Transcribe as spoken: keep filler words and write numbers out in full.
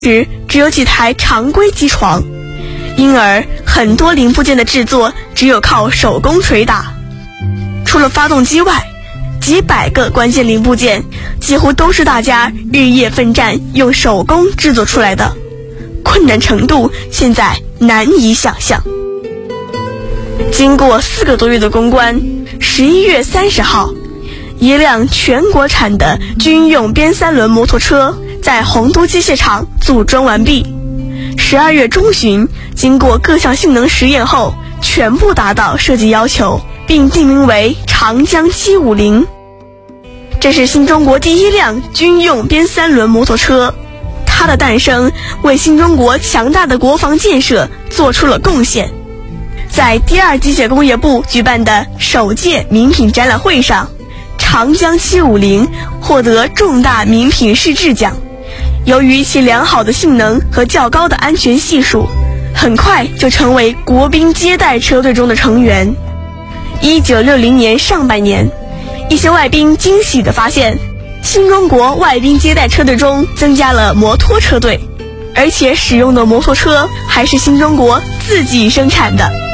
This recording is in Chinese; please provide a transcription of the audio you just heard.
时只有几台常规机床，因而很多零部件的制作只有靠手工捶打。除了发动机外，几百个关键零部件几乎都是大家日夜奋战用手工制作出来的，困难程度现在难以想象。经过四个多月的攻关，十一月三十号，一辆全国产的军用编三轮摩托车在洪都机械厂组装完毕。十二月中旬，经过各项性能实验后，全部达到设计要求，并定名为长江七五零。这是新中国第一辆军用编三轮摩托车，它的诞生为新中国强大的国防建设做出了贡献。在第二机械工业部举办的首届名品展览会上，长江七五零获得重大名品试制奖。由于其良好的性能和较高的安全系数，很快就成为国宾接待车队中的成员。一九六零年上半年，一些外宾惊喜地发现，新中国外宾接待车队中增加了摩托车队，而且使用的摩托车还是新中国自己生产的。